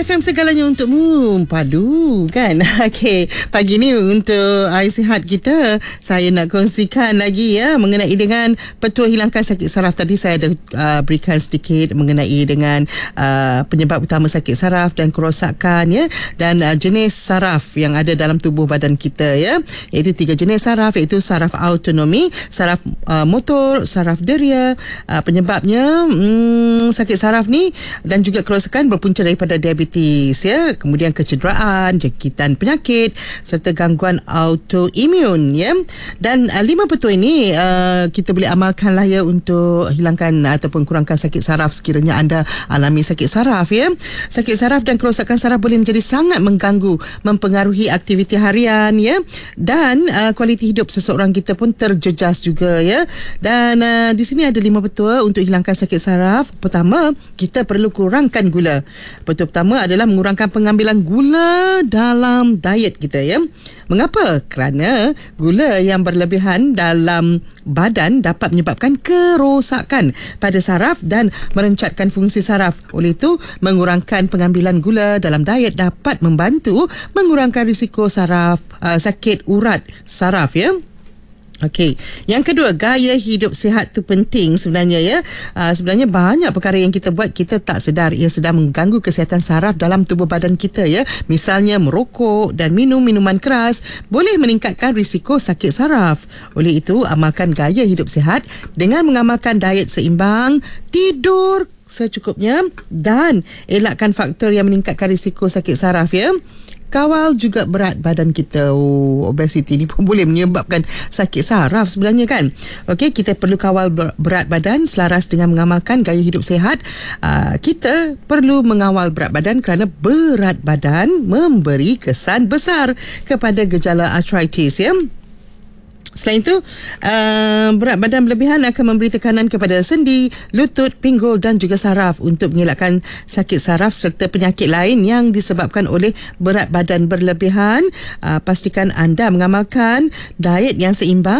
FM segalanya untukmu. Padu kan. Okey, pagi ni untuk sihat kita, saya nak kongsikan lagi mengenai dengan petua hilangkan sakit saraf. Tadi saya ada berikan sedikit mengenai dengan penyebab utama sakit saraf dan kerosakan dan jenis saraf yang ada dalam tubuh badan kita iaitu 3 jenis saraf, iaitu saraf autonomi, saraf motor, saraf deria. Penyebabnya sakit saraf ni dan juga kerosakan berpunca daripada diabetes kemudian kecederaan, jangkitan penyakit serta gangguan autoimun dan 5 petua ini kita boleh amalkanlah untuk hilangkan ataupun kurangkan sakit saraf sekiranya anda alami sakit saraf Sakit saraf dan kerosakan saraf boleh menjadi sangat mengganggu, mempengaruhi aktiviti harian dan kualiti hidup seseorang kita pun terjejas juga dan di sini ada 5 petua untuk hilangkan sakit saraf. Pertama, kita perlu kurangkan gula. Petua pertama adalah mengurangkan pengambilan gula dalam diet kita Mengapa? Kerana gula yang berlebihan dalam badan dapat menyebabkan kerosakan pada saraf dan merencatkan fungsi saraf. Oleh itu, mengurangkan pengambilan gula dalam diet dapat membantu mengurangkan risiko sakit urat saraf Okey, yang kedua, gaya hidup sihat tu penting sebenarnya sebenarnya banyak perkara yang kita buat kita tak sedar ia sedang mengganggu kesihatan saraf dalam tubuh badan kita Misalnya merokok dan minum minuman keras boleh meningkatkan risiko sakit saraf. Oleh itu, amalkan gaya hidup sihat dengan mengamalkan diet seimbang, tidur secukupnya dan elakkan faktor yang meningkatkan risiko sakit saraf Kawal juga berat badan kita. Obesiti ni pun boleh menyebabkan sakit saraf sebenarnya kan. Okey, kita perlu kawal berat badan selaras dengan mengamalkan gaya hidup sihat. Kita perlu mengawal berat badan kerana berat badan memberi kesan besar kepada gejala arthritis Selain itu, berat badan berlebihan akan memberi tekanan kepada sendi, lutut, pinggul dan juga saraf untuk mengelakkan sakit saraf serta penyakit lain yang disebabkan oleh berat badan berlebihan. Pastikan anda mengamalkan diet yang seimbang